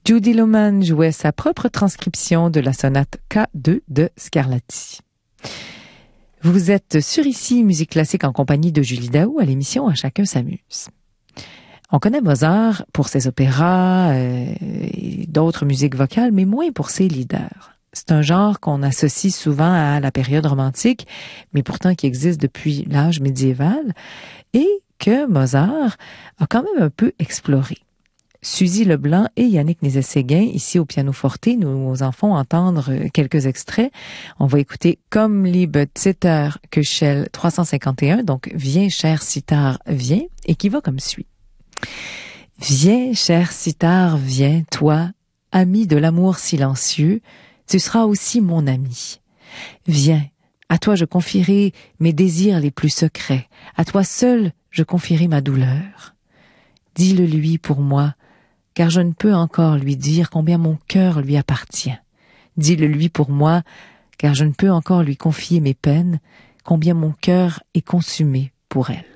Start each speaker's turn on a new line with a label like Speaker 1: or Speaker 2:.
Speaker 1: Judy Lohmann jouait sa propre transcription de la sonate K2 de Scarlatti. Vous êtes sur ici, Musique classique en compagnie de Julie Daou à l'émission À chacun s'amuse. On connaît Mozart pour ses opéras et d'autres musiques vocales, mais moins pour ses leaders. C'est un genre qu'on associe souvent à la période romantique, mais pourtant qui existe depuis l'âge médiéval, et que Mozart a quand même un peu exploré. Suzy Leblanc et Yannick Nézet-Séguin, ici au pianoforte, nous en font entendre quelques extraits. On va écouter Comme liebe Zitter Köchel 351, donc Viens cher sitar, viens, et qui va comme suit. Viens cher sitar, viens, toi, ami de l'amour silencieux, tu seras aussi mon ami. Viens, à toi je confierai mes désirs les plus secrets, à toi seul je confierai ma douleur. Dis-le lui pour moi, car je ne peux encore lui dire combien mon cœur lui appartient. Dis-le lui pour moi, car je ne peux encore lui confier mes peines, combien mon cœur est consumé pour elle.